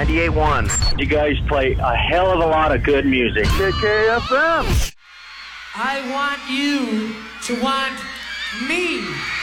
98.1. You guys play a hell of a lot of good music. KKFM. I want you to want me.